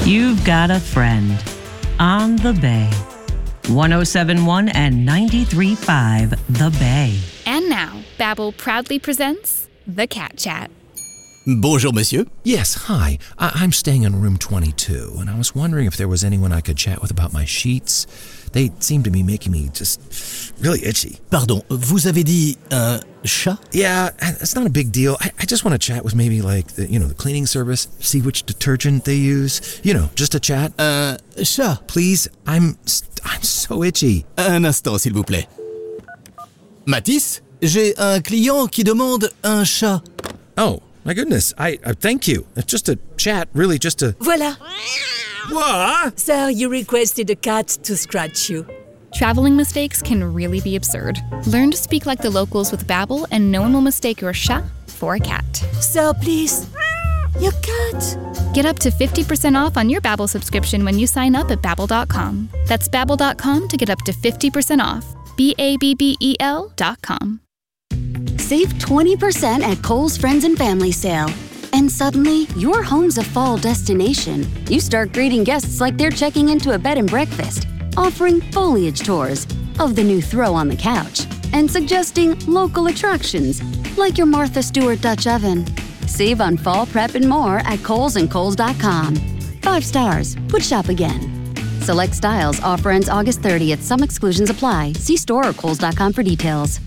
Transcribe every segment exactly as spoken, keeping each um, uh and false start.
You've got a friend on the Bay. one oh seven point one and ninety-three point five The Bay. And now, Babbel proudly presents The Cat Chat. Bonjour, monsieur. Yes, hi. I- I'm staying in room twenty-two, and I was wondering if there was anyone I could chat with about my sheets. They seem to be making me just really itchy. Pardon, vous avez dit un chat? Yeah, it's not a big deal. I, I just want to chat with maybe like the, you know, the cleaning service, see which detergent they use. You know, just a chat. Un chat? Please, I'm I'm so itchy. Un instant, s'il vous plaît. Mathis, j'ai un client qui demande un chat. Oh, my goodness. I, I thank you. It's just a chat, really just a... Voilà. What? Sir, you requested a cat to scratch you. Traveling mistakes can really be absurd. Learn to speak like the locals with Babbel, and no one will mistake your chat for a cat. Sir, please. Your cat. Get up to fifty percent off on your Babbel subscription when you sign up at Babbel dot com. That's Babbel dot com to get up to fifty percent off. B A B B E L dot com. Save twenty percent at Kohl's Friends and Family Sale. And suddenly, your home's a fall destination. You start greeting guests like they're checking into a bed and breakfast, offering foliage tours of the new throw on the couch, and suggesting local attractions like your Martha Stewart Dutch oven. Save on fall prep and more at Kohl's and Kohl's dot com. Five stars. Would shop again. Select styles. Offer ends August thirtieth. Some exclusions apply. See store or Kohl's dot com for details.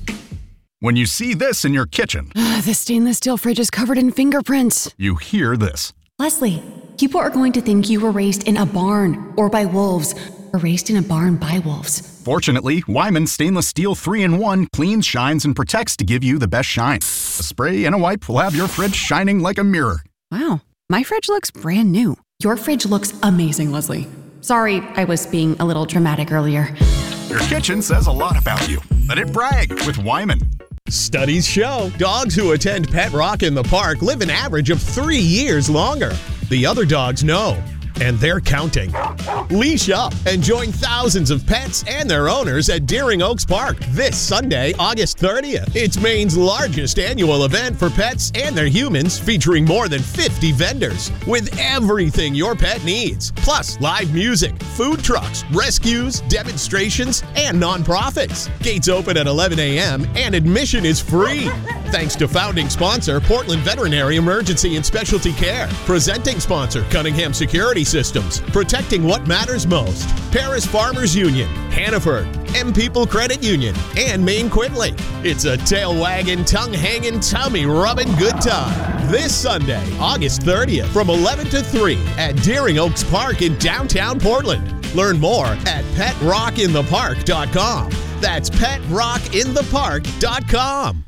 When you see this in your kitchen, The stainless steel fridge is covered in fingerprints. you hear this. Leslie, people are going to think you were raised in a barn or by wolves, or raised in a barn by wolves. Fortunately, Wyman Stainless Steel three in one cleans, shines, and protects to give you the best shine. A spray and a wipe will have your fridge shining like a mirror. Wow, my fridge looks brand new. Your fridge looks amazing, Leslie. Sorry, I was being a little dramatic earlier. Your kitchen says a lot about you. Let it brag with Wyman. Studies show dogs who attend Pet Rock in the Park live an average of three years longer. The other dogs know, and they're counting. Leash up and join thousands of pets and their owners at Deering Oaks Park this Sunday, August thirtieth. It's Maine's largest annual event for pets and their humans, featuring more than fifty vendors with everything your pet needs. Plus, live music, food trucks, rescues, demonstrations, and nonprofits. Gates open at eleven a.m. and admission is free. Thanks to founding sponsor, Portland Veterinary Emergency and Specialty Care. Presenting sponsor, Cunningham Security Systems. Protecting what matters most. Paris Farmers Union, Hannaford, M People Credit Union, and Maine Quinley. It's a tail-wagging, tongue-hanging, tummy-rubbing good time. This Sunday, August thirtieth, from eleven to three at Deering Oaks Park in downtown Portland. Learn more at pet rock in the park dot com. That's pet rock in the park dot com.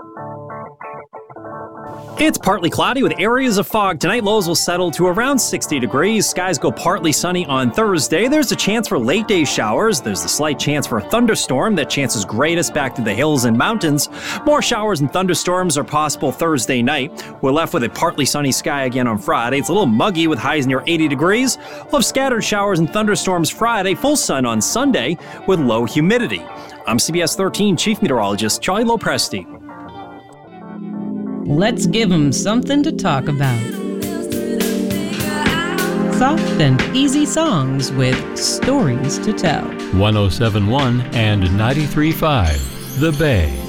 It's partly cloudy with areas of fog. Tonight, lows will settle to around sixty degrees. Skies go partly sunny on Thursday. There's a chance for late day showers. There's a slight chance for a thunderstorm. That chance is greatest back to the hills and mountains. More showers and thunderstorms are possible Thursday night. We're left with a partly sunny sky again on Friday. It's a little muggy with highs near eighty degrees. We'll have scattered showers and thunderstorms Friday. Full sun on Sunday with low humidity. I'm C B S thirteen Chief Meteorologist Charlie Lopresti. Let's give them something to talk about. Soft and easy songs with stories to tell. one oh seven point one and ninety-three point five The Bay.